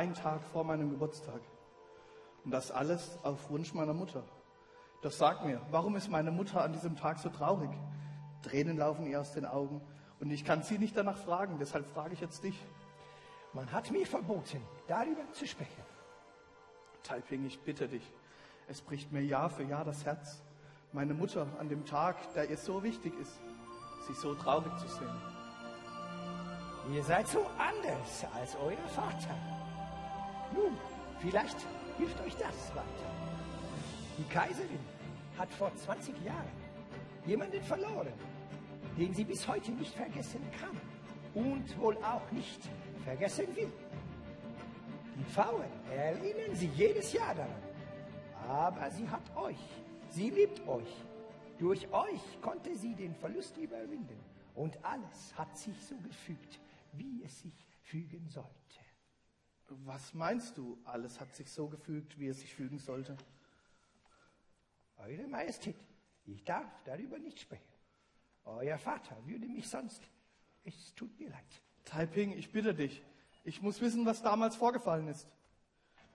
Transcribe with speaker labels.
Speaker 1: einen Tag vor meinem Geburtstag. Und das alles auf Wunsch meiner Mutter. Doch sag mir, warum ist meine Mutter an diesem Tag so traurig? Tränen laufen ihr aus den Augen und ich kann sie nicht danach fragen, deshalb frage ich jetzt dich.
Speaker 2: Man hat mir verboten, darüber zu sprechen.
Speaker 1: Taiping, ich bitte dich, es bricht mir Jahr für Jahr das Herz. Meine Mutter an dem Tag, der ihr so wichtig ist, sie so traurig zu sehen.
Speaker 2: Ihr seid so anders als euer Vater. Nun, vielleicht hilft euch das weiter. Die Kaiserin hat vor 20 Jahren jemanden verloren, den sie bis heute nicht vergessen kann und wohl auch nicht vergessen will. Die Pfauen erinnern sie jedes Jahr daran. Aber sie hat euch, sie liebt euch. Durch euch konnte sie den Verlust überwinden. Und alles hat sich so gefügt, wie es sich fügen sollte.
Speaker 1: Was meinst du, alles hat sich so gefügt, wie es sich fügen sollte?
Speaker 2: Eure Majestät, ich darf darüber nicht sprechen. Euer Vater würde mich sonst... Es tut mir leid.
Speaker 1: Taiping, ich bitte dich. Ich muss wissen, was damals vorgefallen ist.